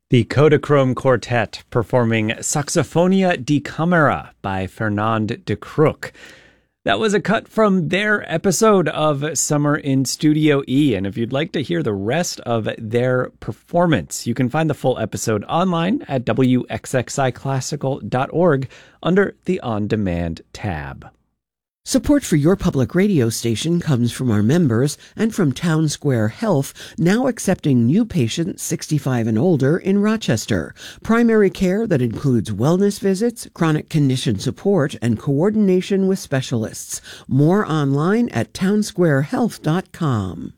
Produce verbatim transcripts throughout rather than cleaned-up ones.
The Kodachrome Quartet performing Saxophonia di Camera by Fernand de Crook. That was a cut from their episode of Summer in Studio E, and if you'd like to hear the rest of their performance, you can find the full episode online at w x x i classical dot org under the On Demand tab. Support for your public radio station comes from our members and from Town Square Health, now accepting new patients sixty-five and older in Rochester. Primary care that includes wellness visits, chronic condition support, and coordination with specialists. More online at town square health dot com.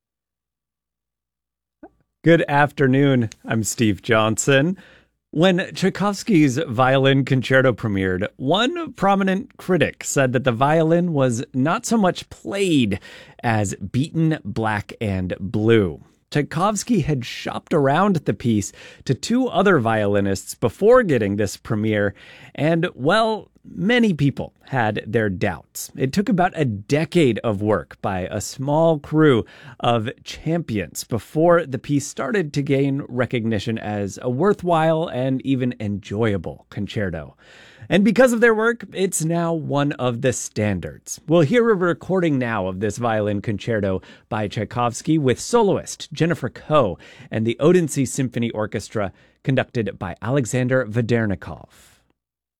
Good afternoon. I'm Steve Johnson. When Tchaikovsky's Violin Concerto premiered, one prominent critic said that the violin was not so much played as beaten black and blue. Tchaikovsky had shopped around the piece to two other violinists before getting this premiere, and, well, many people had their doubts. It took about a decade of work by a small crew of champions before the piece started to gain recognition as a worthwhile and even enjoyable concerto. And because of their work, it's now one of the standards. We'll hear a recording now of this violin concerto by Tchaikovsky with soloist Jennifer Koh and the Odense Symphony Orchestra, conducted by Alexander Vedernikov.